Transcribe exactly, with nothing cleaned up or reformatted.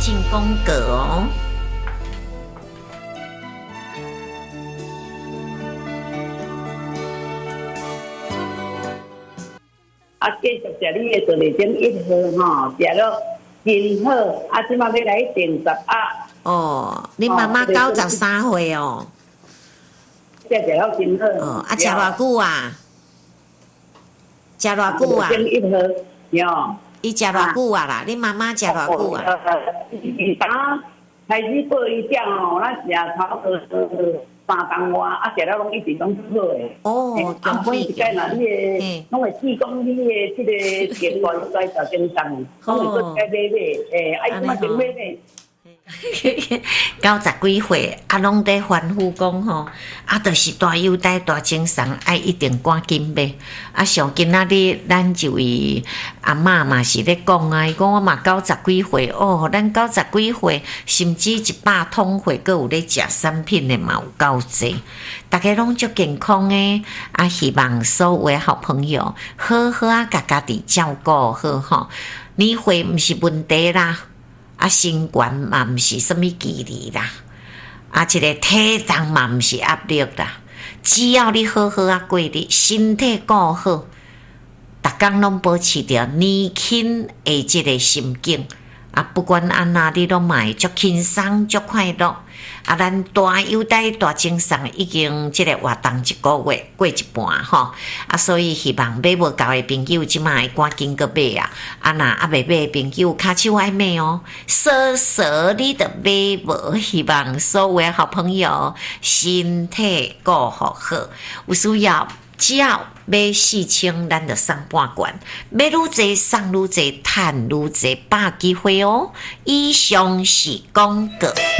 进功格哦。 啊，继续食你的做内种一号吼，食了真好。啊，即马要来定十啊。 哦，你妈妈九十三岁哦。 食食了真好。 哦，啊，食偌久啊？食偌久啊？ 一号，哟。 伊食偌久啊啦？你妈妈食偌久啊？ 呃，伊当开始报伊点哦，咱食差不多三公外，啊，食了拢一直拢好诶。 哦， 恭喜！一届啦，你诶，拢会记讲你诶，即个结果在小精上，拢会做该买买，诶，啊，伊即马就买买。 九十几岁，啊，拢在欢呼讲吼，啊，就是大优待、大精神，爱一定赶紧买。啊，上今仔日咱就位阿嬷嘛是咧讲啊，伊讲我嘛九十几岁哦，咱九十几岁，甚至一百通岁，阁有咧食产品的嘛有够济，大家拢足健康诶。啊，希望所有诶好朋友好好啊，家家己照顾好吼。年岁毋是问题啦。啊，身悬嘛毋是什物距离啦，啊，一个体重嘛毋是压力啦，只要你好好啊过日，身体顾好，逐工拢保持着年轻的即个心境，啊，不管安那，你拢嘛会足轻松、足快乐。啊，咱大优待、大精神已经即个活动一个月过一半吼，啊，所以希望买无够的朋友，即卖赶紧个买啊！啊，若啊未买的朋友，骹手爱买哦，舍舍你的买无，希望所有的好朋友身体顾好好，有需要。只要买四千，咱就送半罐；买愈济送愈济，赚愈济，把握机会哦！以上是广告。